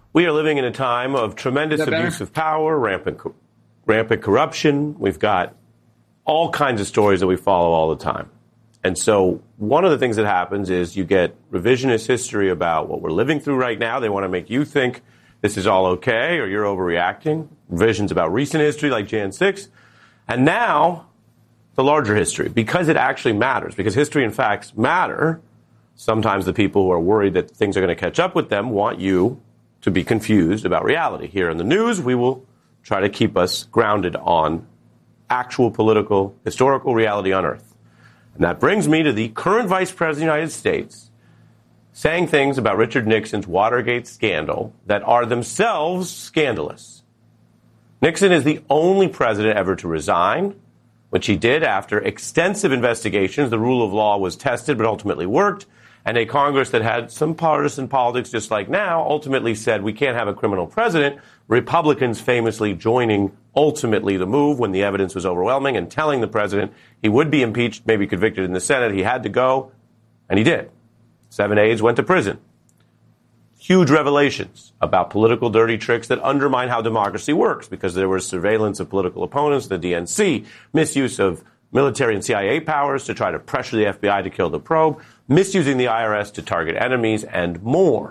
We are living in a time of tremendous abuse of power, rampant corruption. We've got all kinds of stories that we follow all the time. And so one of the things that happens is you get revisionist history about what we're living through right now. They want to make you think this is all okay or you're overreacting. Revisions about recent history like Jan 6. And now the larger history, because it actually matters, because history and facts matter. Sometimes the people who are worried that things are going to catch up with them want you to be confused about reality. Here in the news, we will try to keep us grounded on actual political, historical reality on Earth. And that brings me to the current Vice President of the United States saying things about Richard Nixon's Watergate scandal that are themselves scandalous. Nixon is the only president ever to resign, which he did after extensive investigations. The rule of law was tested but ultimately worked. And a Congress that had some partisan politics just like now ultimately said we can't have a criminal president. Republicans famously joining ultimately the move when the evidence was overwhelming and telling the president he would be impeached, maybe convicted in the Senate. He had to go, and he did. 7 aides went to prison. Huge revelations about political dirty tricks that undermine how democracy works because there was surveillance of political opponents, the DNC, misuse of military and CIA powers to try to pressure the FBI to kill the probe, misusing the IRS to target enemies, and more.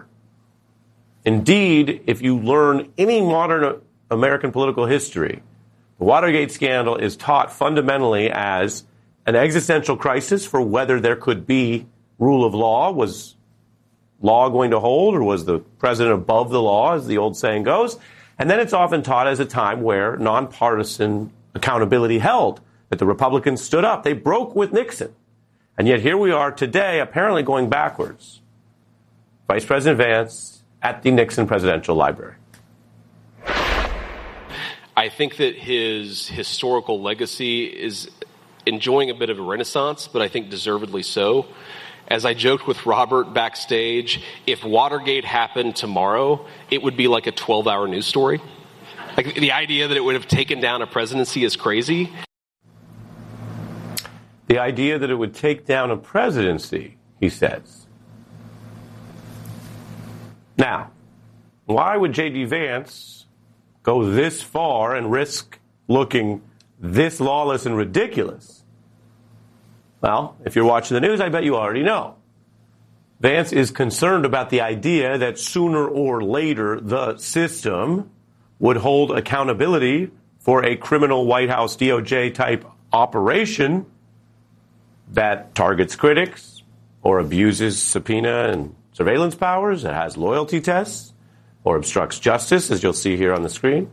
Indeed, if you learn any modern American political history, the Watergate scandal is taught fundamentally as an existential crisis for whether there could be rule of law. Was law going to hold, or was the president above the law, as the old saying goes? And then it's often taught as a time where nonpartisan accountability held, that the Republicans stood up. They broke with Nixon. And yet here we are today, apparently going backwards. Vice President Vance at the Nixon Presidential Library. I think that his historical legacy is enjoying a bit of a renaissance, but I think deservedly so. As I joked with Robert backstage, if Watergate happened tomorrow, it would be like a 12-hour news story. Like, the idea that it would have taken down a presidency is crazy. The idea that it would take down a presidency, he says. Now, why would J.D. Vance go this far and risk looking this lawless and ridiculous? Well, if you're watching the news, I bet you already know. Vance is concerned about the idea that sooner or later the system would hold accountability for a criminal White House DOJ type operation that targets critics or abuses subpoena and surveillance powers, that has loyalty tests, or obstructs justice, as you'll see here on the screen.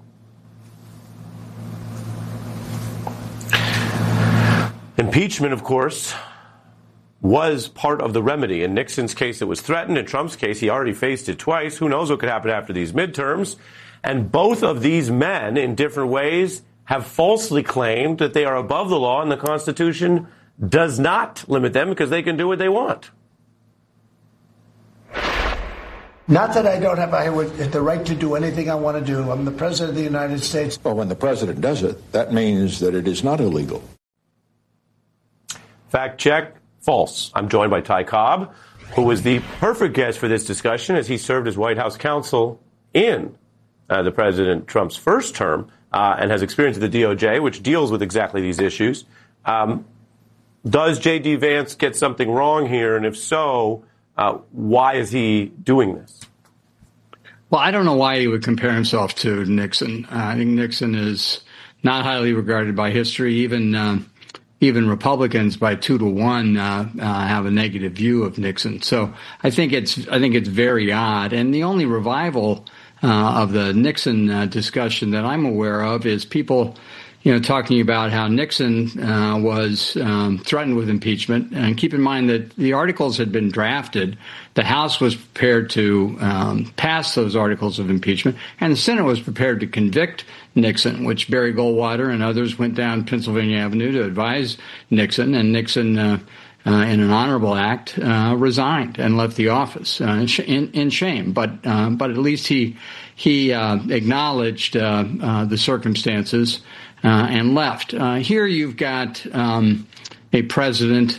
Impeachment, of course, was part of the remedy. In Nixon's case, it was threatened. In Trump's case, he already faced it twice. Who knows what could happen after these midterms? And both of these men, in different ways, have falsely claimed that they are above the law, and the Constitution does not limit them because they can do what they want. Not that I don't have the right to do anything I want to do. I'm the President of the United States. Well, when the President does it, that means that it is not illegal. Fact check, false. I'm joined by Ty Cobb, who was the perfect guest for this discussion as he served as White House counsel in the President Trump's first term and has experience at the DOJ, which deals with exactly these issues. Does J.D. Vance get something wrong here? And if so, why is he doing this? Well, I don't know why he would compare himself to Nixon. I think Nixon is not highly regarded by history. Even Republicans by 2-1 have a negative view of Nixon. So I think it's very odd. And the only revival of the Nixon discussion that I'm aware of is people, talking about how Nixon was threatened with impeachment. And keep in mind that the articles had been drafted. The House was prepared to pass those articles of impeachment, and the Senate was prepared to convict Nixon, which Barry Goldwater and others went down Pennsylvania Avenue to advise Nixon, and Nixon, in an honorable act, resigned and left the office in shame. But at least he acknowledged the circumstances and left. Here you've got a president,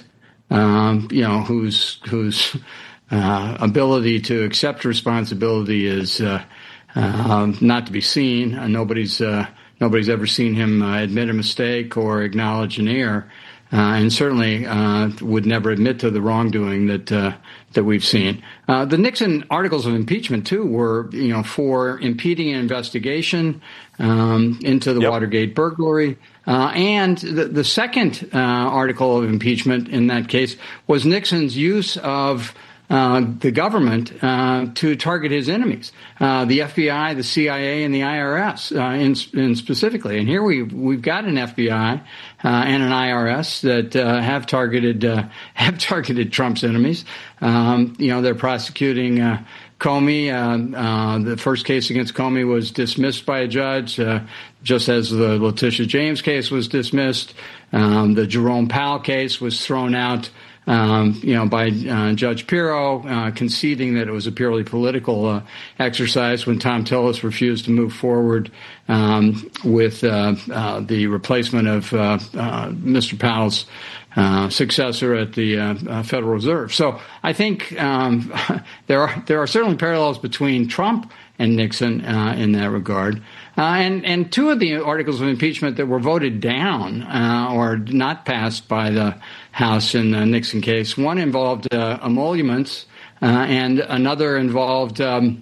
whose ability to accept responsibility is not to be seen. Nobody's ever seen him admit a mistake or acknowledge an error, and certainly would never admit to the wrongdoing that we've seen. The Nixon articles of impeachment too were, for impeding an investigation into the Watergate burglary. And the second article of impeachment in that case was Nixon's use of the government to target his enemies, the FBI, the CIA, and the IRS, in specifically. And here we've got an FBI and an IRS that have targeted Trump's enemies. They're prosecuting Comey. The first case against Comey was dismissed by a judge, just as the Letitia James case was dismissed. The Jerome Powell case was thrown out by Judge Pirro, conceding that it was a purely political exercise when Tom Tillis refused to move forward with the replacement of Mr. Powell's successor at the Federal Reserve. So I think there are certainly parallels between Trump and Nixon in that regard. And two of the articles of impeachment that were voted down or not passed by the House in the Nixon case, one involved emoluments and another involved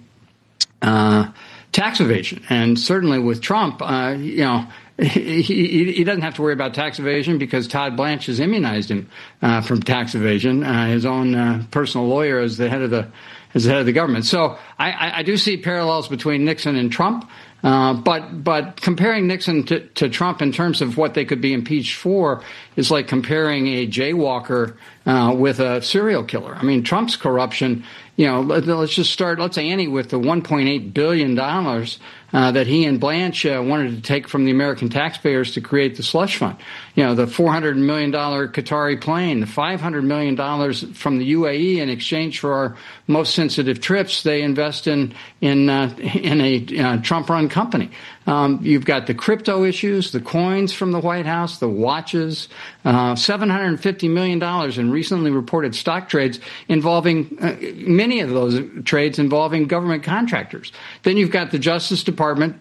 tax evasion. And certainly with Trump, he doesn't have to worry about tax evasion because Todd Blanche has immunized him from tax evasion. His own personal lawyer is the head of the government. So I do see parallels between Nixon and Trump. But comparing Nixon to Trump in terms of what they could be impeached for is like comparing a jaywalker with a serial killer. I mean, Trump's corruption, let's say Annie, with the $1.8 billion that he and Blanche wanted to take from the American taxpayers to create the slush fund. The $400 million Qatari plane, the $500 million from the UAE in exchange for our most sensitive trips they invest in a Trump-run company. You've got the crypto issues, the coins from the White House, the watches, $750 million in recently reported stock trades involving many of those trades involving government contractors. Then you've got the Justice Department